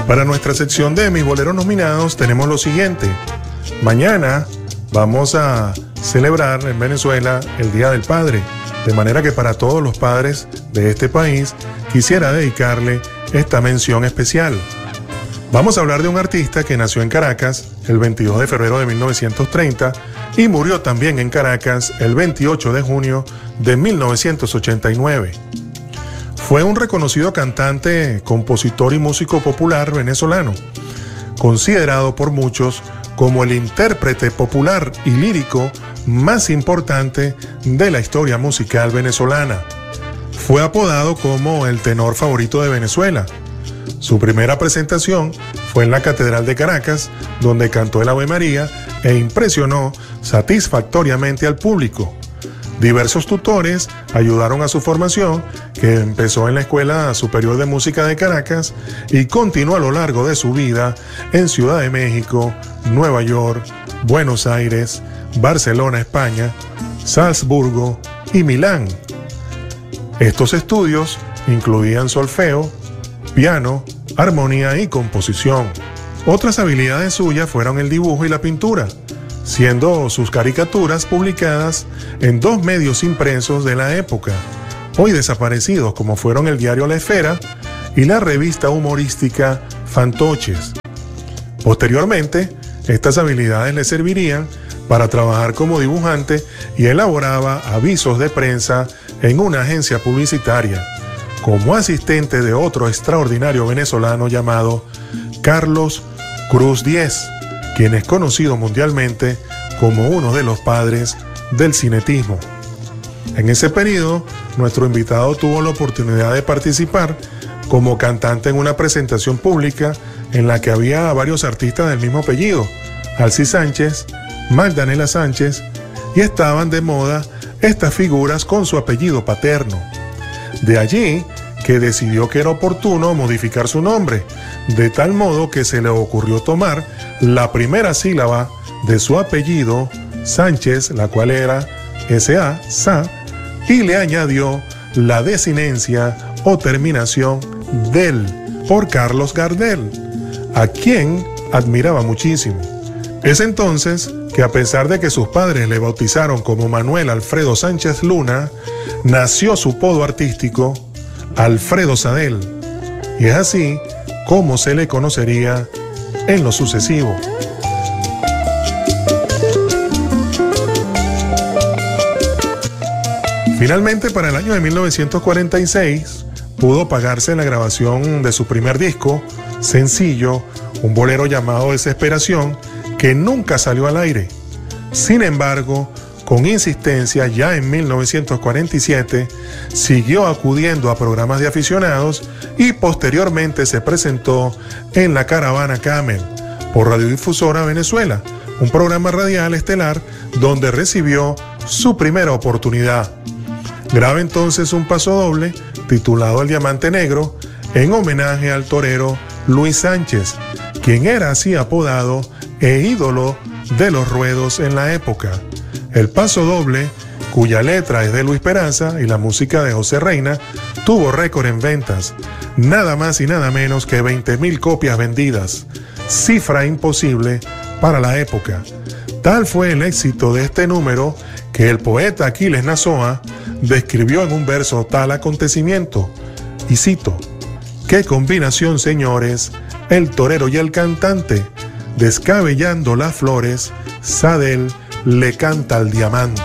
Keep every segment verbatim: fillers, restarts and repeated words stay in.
Para nuestra sección de Mis Boleros Nominados tenemos lo siguiente. Mañana vamos a celebrar en Venezuela el Día del Padre, de manera que para todos los padres de este país quisiera dedicarle esta mención especial. Vamos a hablar de un artista que nació en Caracas el veintidós de febrero de mil novecientos treinta y murió también en Caracas el veintiocho de junio de mil novecientos ochenta y nueve. Fue un reconocido cantante, compositor y músico popular venezolano, considerado por muchos como el intérprete popular y lírico más importante de la historia musical venezolana. Fue apodado como el tenor favorito de Venezuela. Su primera presentación fue en la Catedral de Caracas, donde cantó el Ave María e impresionó satisfactoriamente al público. Diversos tutores ayudaron a su formación, que empezó en la Escuela Superior de Música de Caracas y continuó a lo largo de su vida en Ciudad de México, Nueva York, Buenos Aires, Barcelona, España, Salzburgo y Milán. Estos estudios incluían solfeo, piano, armonía y composición. Otras habilidades suyas fueron el dibujo y la pintura, siendo sus caricaturas publicadas en dos medios impresos de la época, hoy desaparecidos, como fueron el diario La Esfera y la revista humorística Fantoches. Posteriormente, estas habilidades le servirían para trabajar como dibujante y elaboraba avisos de prensa en una agencia publicitaria, como asistente de otro extraordinario venezolano llamado Carlos Cruz Diez, quien es conocido mundialmente como uno de los padres del cinetismo. En ese periodo, nuestro invitado tuvo la oportunidad de participar como cantante en una presentación pública en la que había varios artistas del mismo apellido, Alcis Sánchez, Magdalena Sánchez, y estaban de moda estas figuras con su apellido paterno. De allí que decidió que era oportuno modificar su nombre, de tal modo que se le ocurrió tomar la primera sílaba de su apellido, Sánchez, la cual era S A, Sa, y le añadió la desinencia o terminación del, por Carlos Gardel, a quien admiraba muchísimo. Es entonces que, a pesar de que sus padres le bautizaron como Manuel Alfredo Sánchez Luna, nació su apodo artístico Alfredo Sadel, y es así como se le conocería en lo sucesivo. Finalmente, para el año de mil novecientos cuarenta y seis, pudo pagarse la grabación de su primer disco, sencillo, un bolero llamado Desesperación, que nunca salió al aire. Sin embargo, con insistencia, ya en mil novecientos cuarenta y siete, siguió acudiendo a programas de aficionados y posteriormente se presentó en La Caravana Camel por Radiodifusora Venezuela, un programa radial estelar donde recibió su primera oportunidad. Graba entonces un paso doble titulado El Diamante Negro en homenaje al torero Luis Sánchez, quien era así apodado e ídolo de los ruedos en la época. El paso doble, cuya letra es de Luis Peraza y la música de José Reina, tuvo récord en ventas, nada más y nada menos que veinte mil copias vendidas, cifra imposible para la época. Tal fue el éxito de este número que el poeta Aquiles Nazoa describió en un verso tal acontecimiento, y cito: «Qué combinación, señores, el torero y el cantante, descabellando las flores, Sadel le canta al diamante».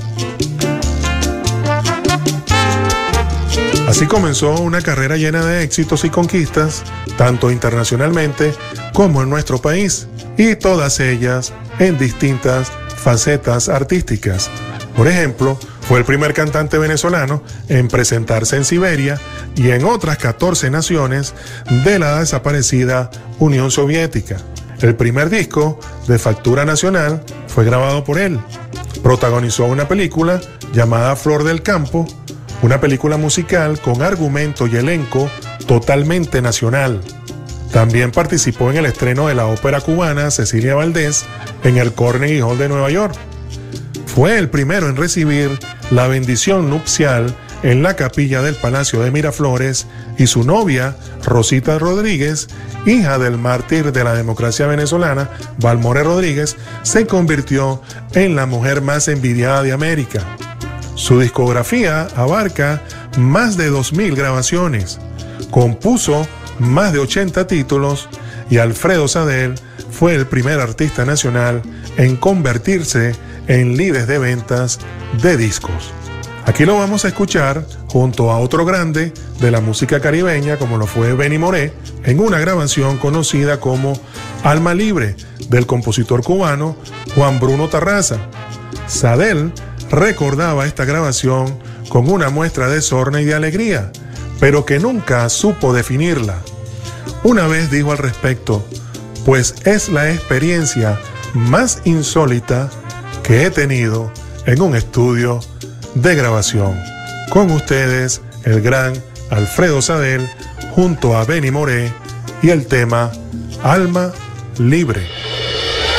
Así comenzó una carrera llena de éxitos y conquistas, tanto internacionalmente como en nuestro país, y todas ellas en distintas facetas artísticas. Por ejemplo, fue el primer cantante venezolano en presentarse en Siberia y en otras catorce naciones de la desaparecida Unión Soviética. El primer disco de factura nacional fue grabado por él. Protagonizó una película llamada Flor del Campo, una película musical con argumento y elenco totalmente nacional. También participó en el estreno de la ópera cubana Cecilia Valdés en el Carnegie Hall de Nueva York. Fue el primero en recibir la bendición nupcial en la capilla del Palacio de Miraflores y su novia, Rosita Rodríguez, hija del mártir de la democracia venezolana, Balmore Rodríguez, se convirtió en la mujer más envidiada de América. Su discografía abarca más de dos mil grabaciones, compuso más de ochenta títulos y Alfredo Sadel fue el primer artista nacional en convertirse en líder de ventas de discos. Aquí lo vamos a escuchar junto a otro grande de la música caribeña como lo fue Benny Moré en una grabación conocida como Alma Libre del compositor cubano Juan Bruno Tarraza. Sadel recordaba esta grabación con una muestra de sorna y de alegría, pero que nunca supo definirla. Una vez dijo al respecto: pues es la experiencia más insólita que he tenido en un estudio de grabación. Con ustedes, el gran Alfredo Sadel junto a Benny Moré y el tema Alma Libre.